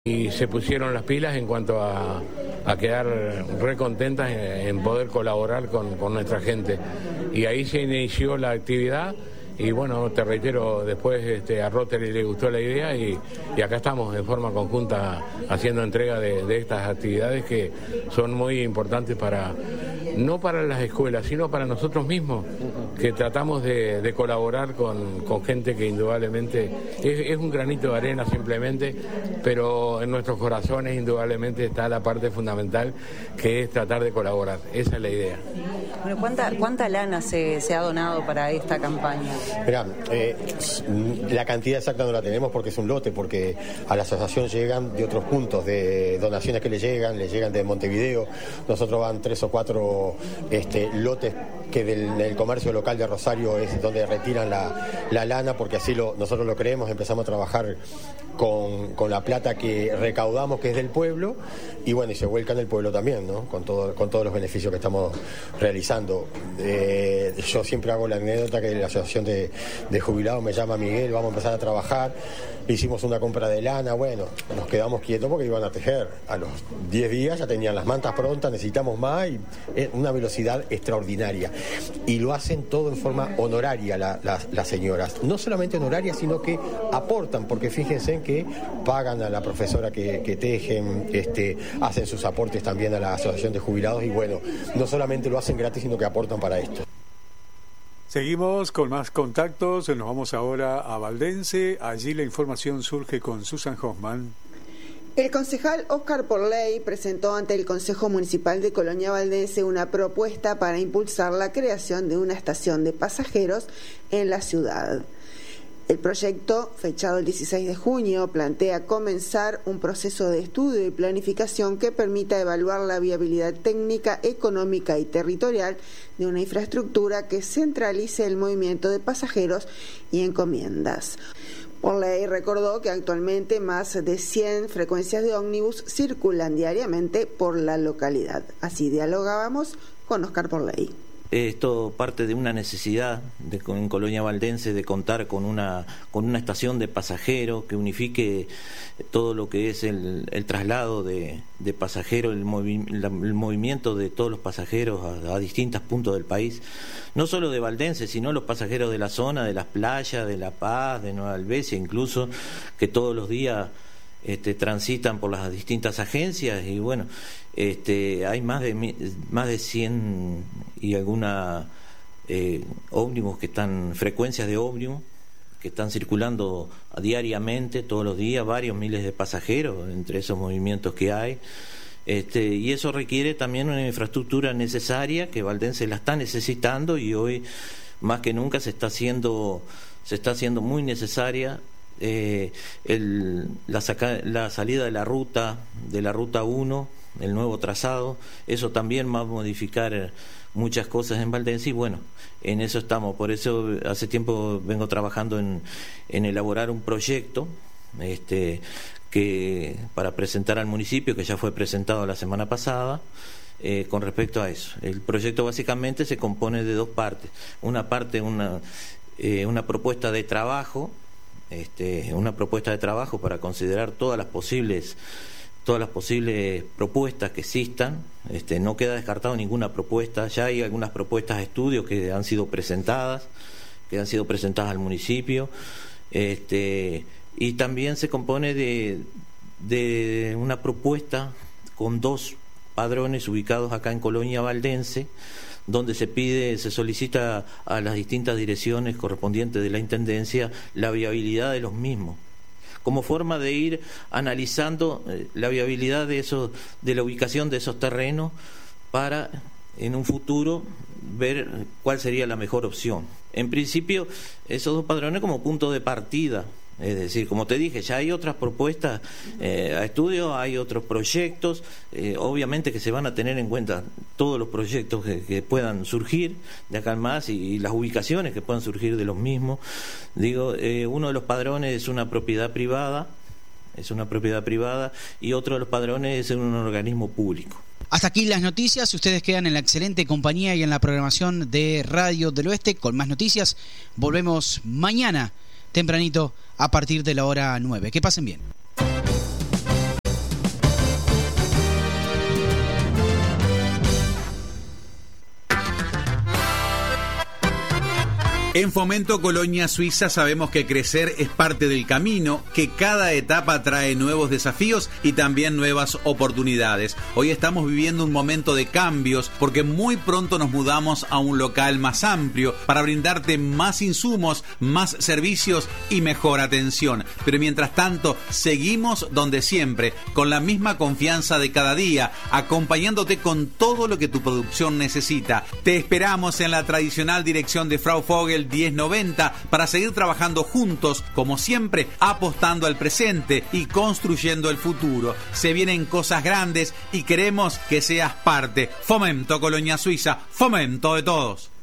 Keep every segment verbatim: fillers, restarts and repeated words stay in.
Y se pusieron las pilas en cuanto a, a quedar recontentas en, en poder colaborar con, con nuestra gente. Y ahí se inició la actividad y bueno, te reitero, después este, a Rotary le gustó la idea y, y acá estamos en forma conjunta haciendo entrega de, de estas actividades que son muy importantes para, no para las escuelas, sino para nosotros mismos, que tratamos de, de colaborar con, con gente que indudablemente es, es un granito de arena simplemente, pero en nuestros corazones indudablemente está la parte fundamental, que es tratar de colaborar. Esa es la idea. Bueno, ¿cuánta, cuánta lana se, se ha donado para esta campaña? Mirá, eh, la cantidad exacta no la tenemos porque es un lote, porque a la asociación llegan de otros puntos, de donaciones que le llegan, le llegan de Montevideo. Nosotros van tres o cuatro este, lotes que del, del comercio local de Rosario es donde retiran la, la lana, porque así lo, nosotros lo creemos, empezamos a trabajar con, con la plata que recaudamos, que es del pueblo, y bueno, y se vuelca en el pueblo también, ¿no? Con, todo, con todos los beneficios que estamos realizando. Eh, yo siempre hago la anécdota que la asociación de, de jubilados me llama Miguel, vamos a empezar a trabajar, hicimos una compra de lana, bueno, nos quedamos quietos porque iban a tejer. A los diez días ya tenían las mantas prontas, necesitamos más, y es una velocidad extraordinaria. Y lo hacen todo en forma honoraria la, la, las señoras. No solamente honoraria, sino que aportan, porque fíjense en que pagan a la profesora que, que tejen, este, hacen sus aportes también a la asociación de jubilados y bueno, no solamente lo hacen gratis, sino que aportan para esto. Seguimos con más contactos, nos vamos ahora a Valdense, allí la información surge con Susan Hoffman. El concejal Óscar Porley presentó ante el Consejo Municipal de Colonia Valdense una propuesta para impulsar la creación de una estación de pasajeros en la ciudad. El proyecto, fechado el dieciséis de junio, plantea comenzar un proceso de estudio y planificación que permita evaluar la viabilidad técnica, económica y territorial de una infraestructura que centralice el movimiento de pasajeros y encomiendas. Porley recordó que actualmente más de cien frecuencias de ómnibus circulan diariamente por la localidad. Así dialogábamos con Óscar Porley. Esto parte de una necesidad de, en Colonia Valdense de contar con una con una estación de pasajeros que unifique todo lo que es el, el traslado de, de pasajeros, el, movi, la, el movimiento de todos los pasajeros a, a distintos puntos del país, no solo de Valdense, sino los pasajeros de la zona, de las playas, de La Paz, de Nueva Albesia, incluso, que todos los días Este, transitan por las distintas agencias y bueno, este, hay más de más de cien y alguna eh, ómnibus que están, frecuencias de ómnibus que están circulando diariamente, todos los días, varios miles de pasajeros entre esos movimientos que hay. Este, y eso requiere también una infraestructura necesaria que Valdense la está necesitando y hoy más que nunca se está haciendo se está haciendo muy necesaria. Eh, el, la, saca, la salida de la ruta de la ruta uno, el nuevo trazado, eso también va a modificar muchas cosas en Valdense y bueno, en eso estamos. Por eso hace tiempo vengo trabajando en, en elaborar un proyecto este, que para presentar al municipio, que ya fue presentado la semana pasada. Eh, con respecto a eso, el proyecto básicamente se compone de dos partes. Una parte, una, eh, una propuesta de trabajo, Este, una propuesta de trabajo para considerar todas las posibles todas las posibles propuestas que existan. Este, no queda descartado ninguna propuesta. Ya hay algunas propuestas de estudio que han sido presentadas que han sido presentadas al municipio, este, y también se compone de, de una propuesta con dos padrones ubicados acá en Colonia Valdense, donde se pide, se solicita a las distintas direcciones correspondientes de la Intendencia la viabilidad de los mismos, como forma de ir analizando la viabilidad de esos, de la ubicación de esos terrenos para en un futuro ver cuál sería la mejor opción. En principio, esos dos padrones como punto de partida. Es decir, como te dije, ya hay otras propuestas eh, a estudio, hay otros proyectos, eh, obviamente que se van a tener en cuenta todos los proyectos que, que puedan surgir de acá en más y, y las ubicaciones que puedan surgir de los mismos. Digo, eh, uno de los padrones es una propiedad privada, es una propiedad privada y otro de los padrones es un organismo público. Hasta aquí las noticias, ustedes quedan en la excelente compañía y en la programación de Radio del Oeste con más noticias. Volvemos mañana tempranito a partir de la hora nueve. Que pasen bien. En Fomento Colonia Suiza sabemos que crecer es parte del camino, que cada etapa trae nuevos desafíos y también nuevas oportunidades. Hoy estamos viviendo un momento de cambios porque muy pronto nos mudamos a un local más amplio para brindarte más insumos, más servicios y mejor atención. Pero mientras tanto, seguimos donde siempre, con la misma confianza de cada día, acompañándote con todo lo que tu producción necesita. Te esperamos en la tradicional dirección de Frau Vogel diez noventa para seguir trabajando juntos, como siempre, apostando al presente y construyendo el futuro. Se vienen cosas grandes y queremos que seas parte. Fomento Colonia Suiza, fomento de todos.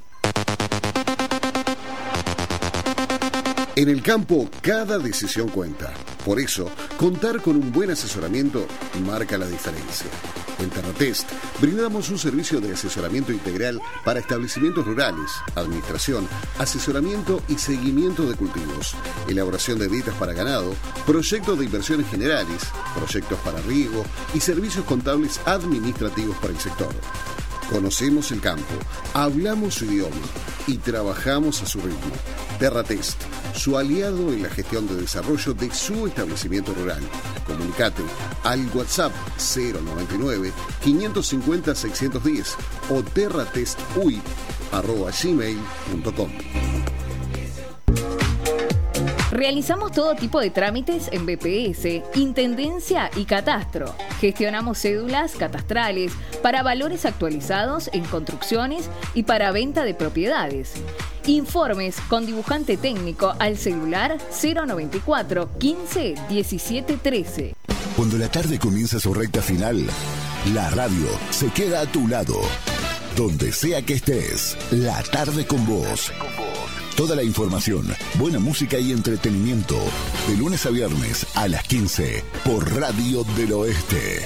En el campo, cada decisión cuenta. Por eso, contar con un buen asesoramiento marca la diferencia. En Terratest brindamos un servicio de asesoramiento integral para establecimientos rurales, administración, asesoramiento y seguimiento de cultivos, elaboración de dietas para ganado, proyectos de inversiones generales, proyectos para riego y servicios contables administrativos para el sector. Conocemos el campo, hablamos su idioma y trabajamos a su ritmo. Terratest, su aliado en la gestión de desarrollo de su establecimiento rural. Comunicate al WhatsApp cero noventa y nueve, quinientos cincuenta, seiscientos diez o terratestui arroba gmail punto com. Realizamos todo tipo de trámites en B P S, Intendencia y Catastro. Gestionamos cédulas catastrales para valores actualizados en construcciones y para venta de propiedades. Informes con dibujante técnico al celular cero noventa y cuatro, quince, diecisiete, trece. Cuando la tarde comienza su recta final, la radio se queda a tu lado. Donde sea que estés, la tarde con vos. Toda la información, buena música y entretenimiento, de lunes a viernes a las quince por Radio del Oeste.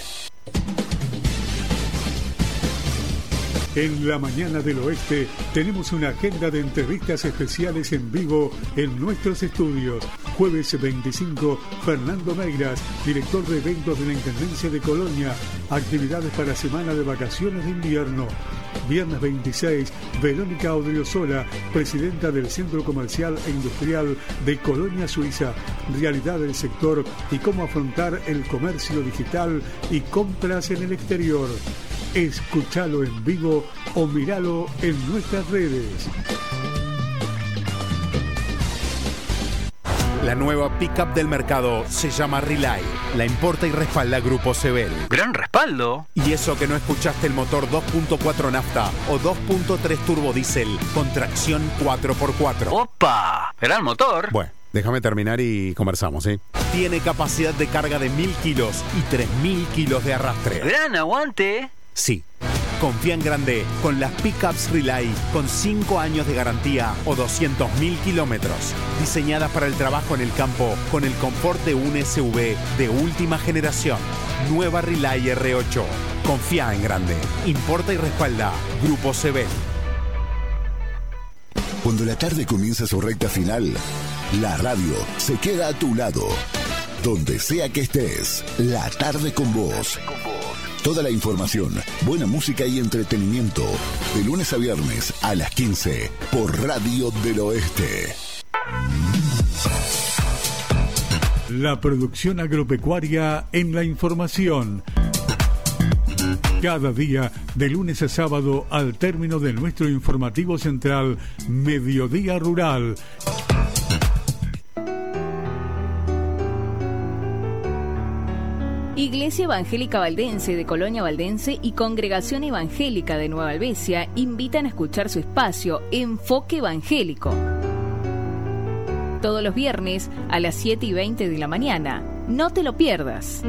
En la mañana del Oeste tenemos una agenda de entrevistas especiales en vivo en nuestros estudios. Jueves veinticinco, Fernando Meiras, director de eventos de la Intendencia de Colonia, actividades para semana de vacaciones de invierno. Viernes veintiséis, Verónica Odriozola, presidenta del Centro Comercial e Industrial de Colonia Suiza, realidad del sector y cómo afrontar el comercio digital y compras en el exterior. Escúchalo en vivo o míralo en nuestras redes. La nueva pick-up del mercado se llama Relay. La importa y respalda Grupo Sebel. ¡Gran respaldo! Y eso que no escuchaste el motor dos punto cuatro nafta o dos punto tres turbo diésel con tracción cuatro por cuatro. ¡Opa! ¡Gran motor! Bueno, déjame terminar y conversamos, ¿sí? Tiene capacidad de carga de mil kilos y tres mil kilos de arrastre. ¡Gran aguante! Sí. Confía en grande con las pickups Relay con cinco años de garantía o doscientos mil kilómetros. Diseñadas para el trabajo en el campo con el confort de un S U V de última generación. Nueva Relay R ocho. Confía en grande. Importa y respalda Grupo Sebel. Cuando la tarde comienza su recta final, la radio se queda a tu lado. Donde sea que estés, la tarde con vos. Toda la información, buena música y entretenimiento, de lunes a viernes a las quince por Radio del Oeste. La producción agropecuaria en la información. Cada día, de lunes a sábado, al término de nuestro informativo central, Mediodía Rural. Iglesia Evangélica Valdense de Colonia Valdense y Congregación Evangélica de Nueva Albesia invitan a escuchar su espacio Enfoque Evangélico. Todos los viernes a las siete y veinte de la mañana. No te lo pierdas.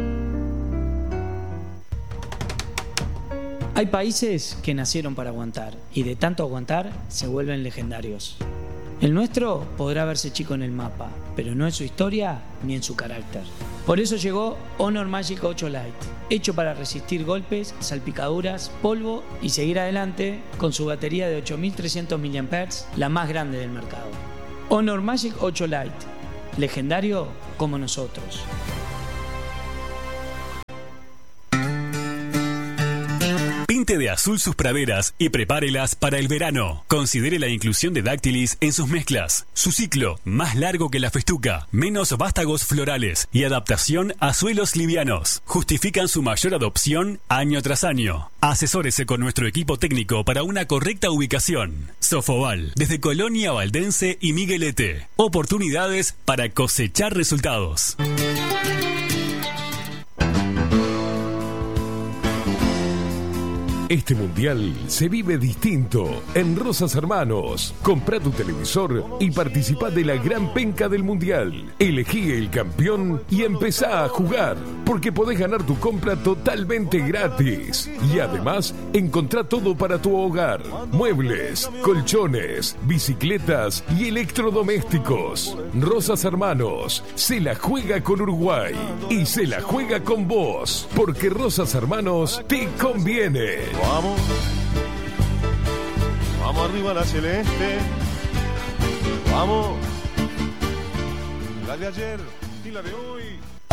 Hay países que nacieron para aguantar y de tanto aguantar se vuelven legendarios. El nuestro podrá verse chico en el mapa, pero no en su historia ni en su carácter. Por eso llegó Honor Magic ocho Lite, hecho para resistir golpes, salpicaduras, polvo y seguir adelante con su batería de ocho mil trescientos miliamperios hora, la más grande del mercado. Honor Magic ocho Lite, legendario como nosotros. Pinte de azul sus praderas y prepárelas para el verano. Considere la inclusión de Dactylis en sus mezclas. Su ciclo, más largo que la festuca, menos vástagos florales y adaptación a suelos livianos, justifican su mayor adopción año tras año. Asesórese con nuestro equipo técnico para una correcta ubicación. Sofoval, desde Colonia Valdense y Miguelete. Oportunidades para cosechar resultados. Este mundial se vive distinto en Rosas Hermanos. Comprá tu televisor y participá de la gran penca del mundial. Elegí el campeón y empezá a jugar, porque podés ganar tu compra totalmente gratis. Y además, encontrá todo para tu hogar: muebles, colchones, bicicletas y electrodomésticos. Rosas Hermanos se la juega con Uruguay y se la juega con vos, porque Rosas Hermanos te conviene. Vamos, vamos arriba la celeste, vamos, la de ayer y la de hoy.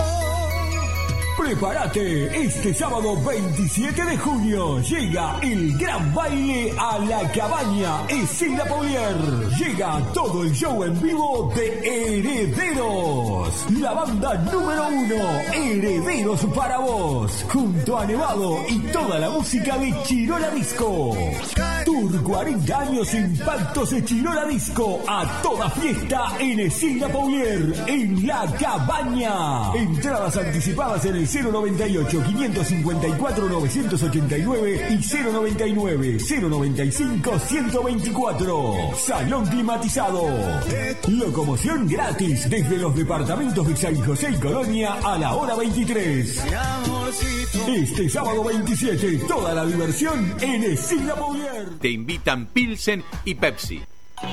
Prepárate, este sábado veintisiete de junio llega el gran baile a la cabaña Escena Paulier. Llega todo el show en vivo de Herederos, la banda número uno, Herederos para vos, junto a Nevado y toda la música de Chirola Disco. Tour cuarenta años Impactos de Chirola Disco a toda fiesta en Escena Paulier, en la cabaña. Entradas anticipadas en el cero noventa y ocho, quinientos cincuenta y cuatro, novecientos ochenta y nueve y cero noventa y nueve, cero noventa y cinco, ciento veinticuatro. Salón climatizado. Locomoción gratis desde los departamentos de San José y Colonia a la hora veintitrés. Este sábado veintisiete, toda la diversión en Escena Paulier. Te invitan Pilsen y Pepsi.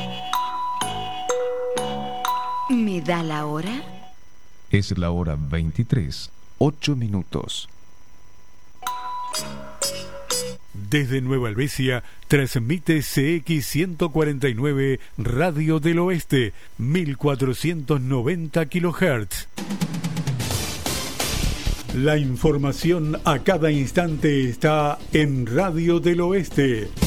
¿Me da la hora? Es la hora veintitrés, ocho minutos. Desde Nueva Helvecia transmite C X ciento cuarenta y nueve Radio del Oeste, mil cuatrocientos noventa kilohertz. La información a cada instante está en Radio del Oeste.